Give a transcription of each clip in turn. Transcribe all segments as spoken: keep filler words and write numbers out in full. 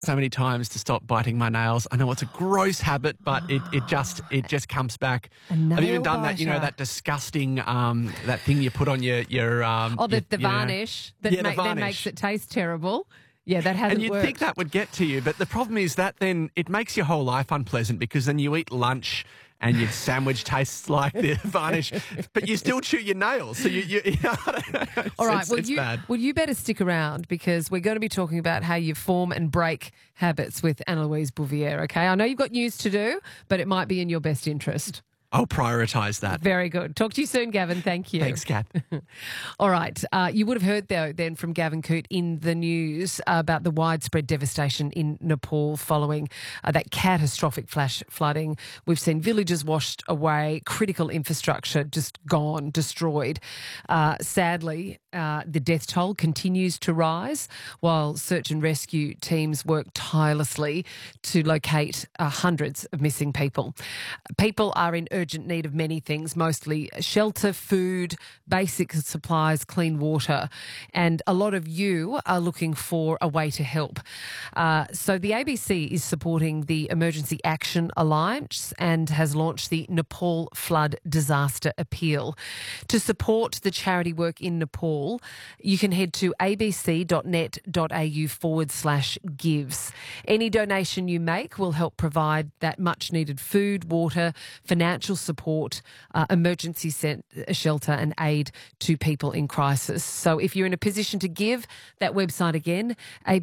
so many times to stop biting my nails. I know it's a gross habit, but it, it just it just comes back. A I've even nail done that, you know, biter. that disgusting um, that thing you put on your your um, Oh, the, your- the you know- varnish, that, Yeah, the make, that varnish. makes it taste terrible. Yeah, that hasn't And you'd worked. think that would get to you, but the problem is that then it makes your whole life unpleasant because then you eat lunch and your sandwich tastes like the varnish, but you still chew your nails. So you, you, you know, I don't know. It's, All right, it's, well, it's you, bad. well, you better stick around because we're going to be talking about how you form and break habits with Anna-Louise Bouvier, okay? I know you've got news to do, but it might be in your best interest. I'll prioritise that. Very good. Talk to you soon, Gavin. Thank you. Thanks, Kat. All right. Uh, you would have heard, though, then from Gavin Coote in the news about the widespread devastation in Nepal following uh, that catastrophic flash flooding. We've seen villages washed away, critical infrastructure just gone, destroyed. Uh, sadly, uh, the death toll continues to rise while search and rescue teams work tirelessly to locate uh, hundreds of missing people. People are in urgent need of many things, mostly shelter, food, basic supplies, clean water, and a lot of you are looking for a way to help. Uh, so the A B C is supporting the Emergency Action Alliance and has launched the Nepal Flood Disaster Appeal. To support the charity work in Nepal, you can head to abc.net.au forward slash gives. Any donation you make will help provide that much needed food, water, financial support, uh, emergency cent- shelter and aid to people in crisis. So if you're in a position to give, that website again,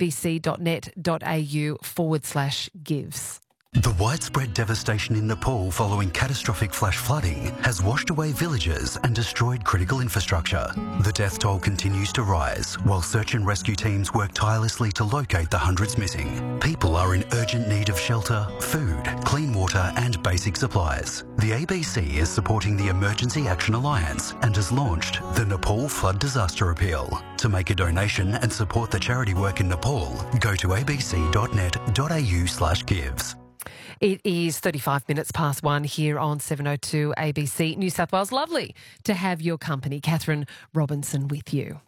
abc.net.au forward slash gives. The widespread devastation in Nepal following catastrophic flash flooding has washed away villages and destroyed critical infrastructure. The death toll continues to rise while search and rescue teams work tirelessly to locate the hundreds missing. People are in urgent need of shelter, food, clean water and basic supplies. The A B C is supporting the Emergency Action Alliance and has launched the Nepal Flood Disaster Appeal. To make a donation and support the charity work in Nepal, go to abc.net.au slash gives. It is thirty-five minutes past one here on seven oh two A B C New South Wales. Lovely to have your company. Catherine Robinson with you.